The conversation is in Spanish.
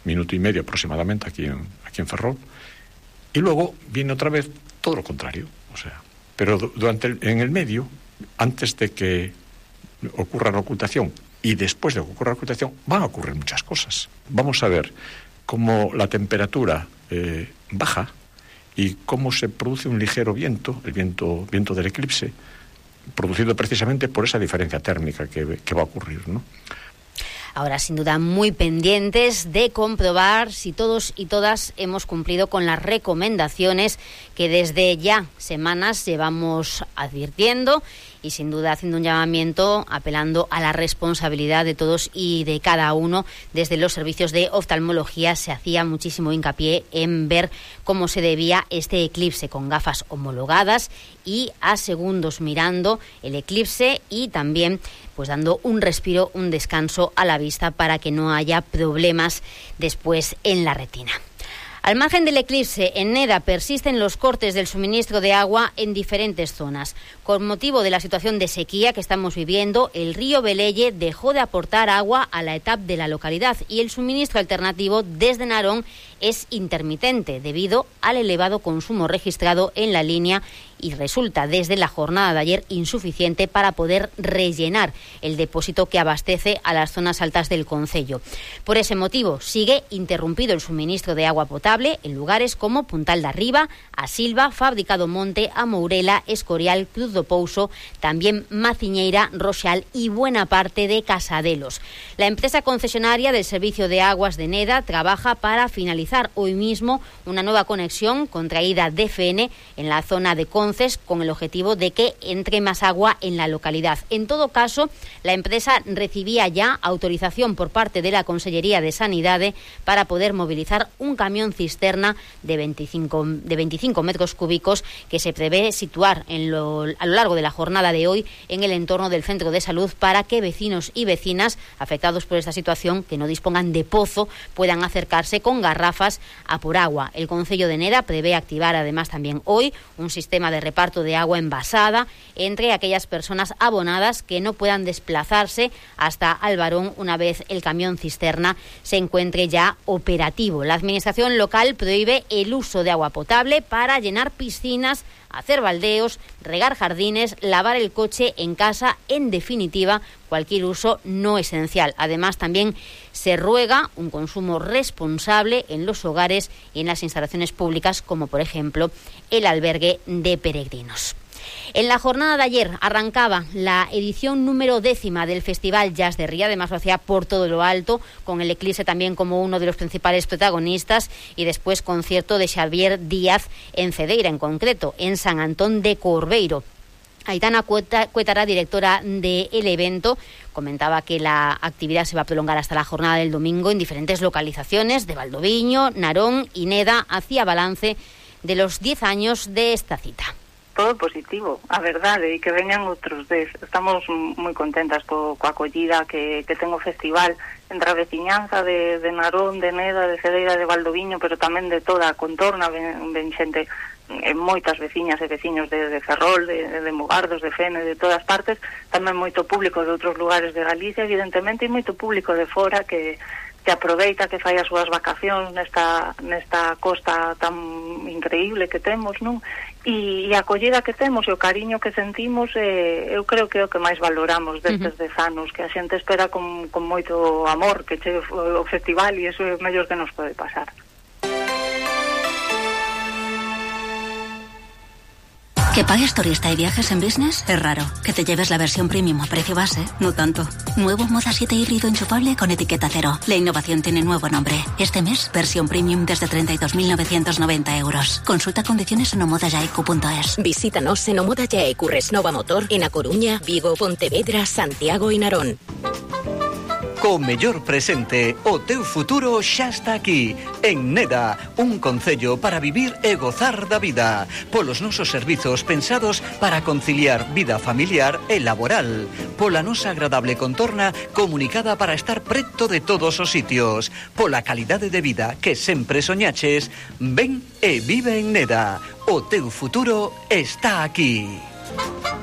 minuto y medio aproximadamente aquí en Ferrol, y luego viene otra vez todo lo contrario, o sea, pero en el medio, antes de que ocurra la ocultación y después de que ocurra la ocultación, van a ocurrir muchas cosas. Vamos a ver cómo la temperatura baja y cómo se produce un ligero viento, el viento del eclipse, producido precisamente por esa diferencia térmica que va a ocurrir, ¿no? Ahora, sin duda, muy pendientes de comprobar si todos y todas hemos cumplido con las recomendaciones que desde ya semanas llevamos advirtiendo y, sin duda, haciendo un llamamiento, apelando a la responsabilidad de todos y de cada uno. Desde los servicios de oftalmología se hacía muchísimo hincapié en ver cómo se debía este eclipse con gafas homologadas y a segundos mirando el eclipse y también pues dando un respiro, un descanso a la vista para que no haya problemas después en la retina. Al margen del eclipse, en Neda persisten los cortes del suministro de agua en diferentes zonas. Con motivo de la situación de sequía que estamos viviendo, el río Velelle dejó de aportar agua a la ETAP de la localidad y el suministro alternativo desde Narón es intermitente debido al elevado consumo registrado en la línea y resulta desde la jornada de ayer insuficiente para poder rellenar el depósito que abastece a las zonas altas del concello. Por ese motivo sigue interrumpido el suministro de agua potable en lugares como Puntal de Arriba, A Silva, Fabricado Monte, A Mourela, Escorial, Cruz do Pouso, también Maciñeira, Roxal y buena parte de Casadelos. La empresa concesionaria del servicio de aguas de Neda trabaja para finalizar hoy mismo una nueva conexión contraída de DFN en la zona de Conces con el objetivo de que entre más agua en la localidad. En todo caso, la empresa recibía ya autorización por parte de la Consellería de Sanidade para poder movilizar un camión cisterna de 25 metros cúbicos que se prevé situar a lo largo de la jornada de hoy en el entorno del centro de salud para que vecinos y vecinas afectados por esta situación que no dispongan de pozo puedan acercarse con garrafas a por agua. El Concello de Neda prevé activar además también hoy un sistema de reparto de agua envasada entre aquellas personas abonadas que no puedan desplazarse hasta Albarón una vez el camión cisterna se encuentre ya operativo. La administración local prohíbe el uso de agua potable para llenar piscinas, hacer baldeos, regar jardines, lavar el coche en casa, en definitiva, cualquier uso no esencial. Además, también se ruega un consumo responsable en los hogares y en las instalaciones públicas, como por ejemplo el albergue de peregrinos. En la jornada de ayer arrancaba la edición número 10 del Festival Jazz de Ría, además lo hacía por todo lo alto, con el eclipse también como uno de los principales protagonistas y después concierto de Xavier Díaz en Cedeira, en concreto, en San Antón de Corbeiro. Aitana Cuétara, directora del evento, comentaba que la actividad se va a prolongar hasta la jornada del domingo en diferentes localizaciones de Valdoviño, Narón y Neda. Hacía balance de los 10 años de esta cita. Todo positivo, a verdade, e que veñan outros 10. Estamos moi contentas coa acollida que ten o festival entre a veciñanza de Narón, de Neda, de Cedeira, de Valdoviño, pero tamén de toda a contorna, ven xente, moitas veciñas e veciños de Ferrol, de Mugardos, de Fene, de todas partes, tamén moito público de outros lugares de Galicia, evidentemente, e moito público de fora que aproveita, que fai as súas vacacións nesta costa tan increíble que temos, non? E a acollida que temos e o cariño que sentimos, eu creo que é o que máis valoramos destes 10 anos, que a xente espera con moito amor que chegue o festival, e iso é o mellor que nos pode pasar. ¿Que pagues turista y viajes en business? Es raro. Que te lleves la versión premium a precio base, no tanto. Nuevo Moda 7 híbrido enchufable con etiqueta cero. La innovación tiene nuevo nombre. Este mes, versión premium desde 32.990 euros. Consulta condiciones en omodajaicu.es. Visítanos en Omoda Jaicu Resnova Motor en A Coruña, Vigo, Pontevedra, Santiago e Narón. Co mellor presente, o teu futuro xa está aquí. En Neda, un concello para vivir e gozar da vida. Polos nosos servizos pensados para conciliar vida familiar e laboral. Pola nosa agradable contorna comunicada para estar preto de todos os sitios. Pola calidade de vida que sempre soñaches. Ven e vive en Neda. O teu futuro está aquí.